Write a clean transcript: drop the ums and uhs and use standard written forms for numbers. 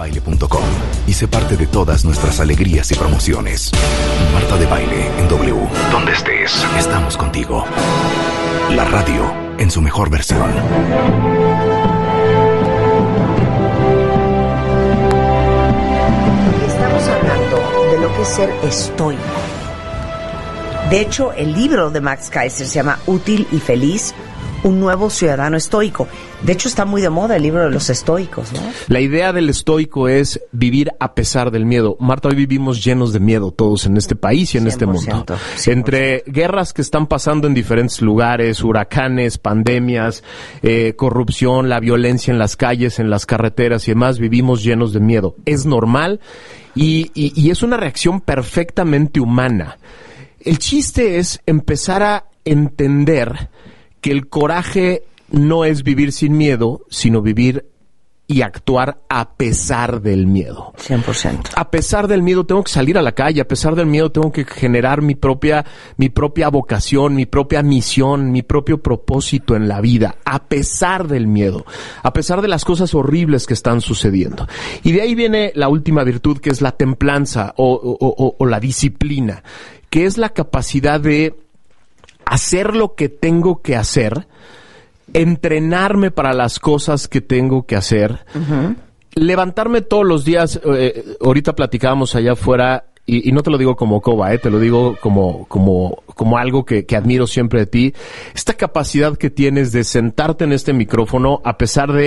martadebaile.com y sé parte de todas nuestras alegrías y promociones. Marta de Baile en W. Donde estés, estamos contigo. La radio en su mejor versión. Estamos hablando de lo que es ser estoico. De hecho, el libro de Max Kaiser se llama Útil y Feliz, un nuevo ciudadano estoico. De hecho, está muy de moda el libro de los estoicos, ¿no? La idea del estoico es vivir a pesar del miedo. Marta, hoy vivimos llenos de miedo todos en este país y en 100%, este mundo. 100%. Entre guerras que están pasando en diferentes lugares, huracanes, pandemias, corrupción, la violencia en las calles, en las carreteras y demás, vivimos llenos de miedo. Es normal y es una reacción perfectamente humana. El chiste es empezar a entender que el coraje no es vivir sin miedo, sino vivir y actuar a pesar del miedo. 100%. A pesar del miedo tengo que salir a la calle, a pesar del miedo tengo que generar mi propia vocación, mi propia misión, mi propio propósito en la vida, a pesar del miedo, a pesar de las cosas horribles que están sucediendo. Y de ahí viene la última virtud, que es la templanza o la disciplina, que es la capacidad de hacer lo que tengo que hacer, entrenarme para las cosas que tengo que hacer, levantarme todos los días. Ahorita platicábamos allá afuera, y no te lo digo como coba, te lo digo como algo que admiro siempre de ti, esta capacidad que tienes de sentarte en este micrófono a pesar de